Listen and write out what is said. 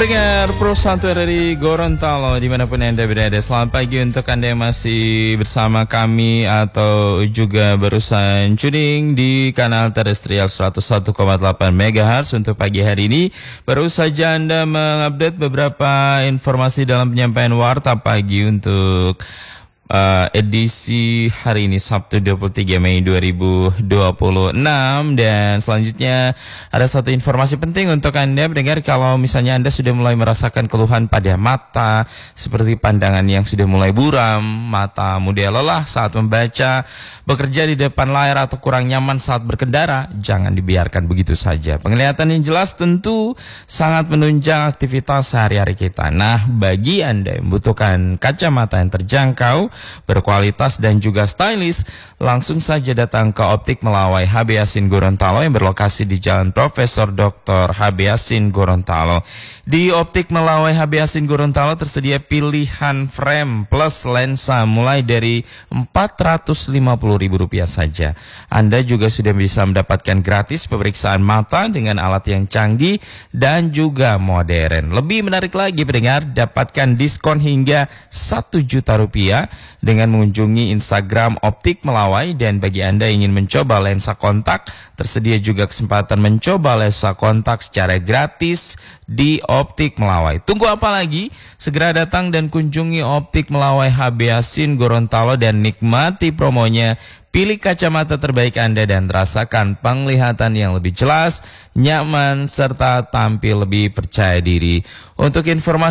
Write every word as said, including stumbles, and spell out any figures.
Pendengar Pro Santo dari Gorontalo dimanapun Anda berada, selamat pagi untuk Anda yang masih bersama kami atau juga barusan tuning di kanal terestrial seratus satu koma delapan megahertz. Untuk pagi hari ini baru saja Anda mengupdate beberapa informasi dalam penyampaian warta pagi untuk Uh, edisi hari ini Sabtu dua puluh tiga Mei dua ribu dua puluh enam. Dan selanjutnya ada satu informasi penting untuk Anda mendengar. Kalau misalnya Anda sudah mulai merasakan keluhan pada mata, seperti pandangan yang sudah mulai buram, mata mudah lelah saat membaca, bekerja di depan layar atau kurang nyaman saat berkendara, jangan dibiarkan begitu saja. Penglihatan yang jelas tentu sangat menunjang aktivitas sehari-hari kita. Nah, bagi Anda yang membutuhkan kacamata yang terjangkau, berkualitas dan juga stylish, langsung saja datang ke Optik Melawai H B Yasin Gorontalo yang berlokasi di Jalan Profesor Doktor H B Yasin Gorontalo. Di Optik Melawai H B Yasin Gorontalo tersedia pilihan frame plus lensa mulai dari empat ratus lima puluh ribu rupiah saja. Anda juga sudah bisa mendapatkan gratis pemeriksaan mata dengan alat yang canggih dan juga modern. Lebih menarik lagi pendengar, dapatkan diskon hingga satu juta rupiah dengan mengunjungi Instagram Optik Melawai. Dan bagi Anda yang ingin mencoba lensa kontak, tersedia juga kesempatan mencoba lensa kontak secara gratis di Optik Melawai. Tunggu apa lagi? Segera datang dan kunjungi Optik Melawai H B Yasin Gorontalo dan nikmati promonya. Pilih kacamata terbaik Anda dan rasakan penglihatan yang lebih jelas, nyaman, serta tampil lebih percaya diri. Untuk informasi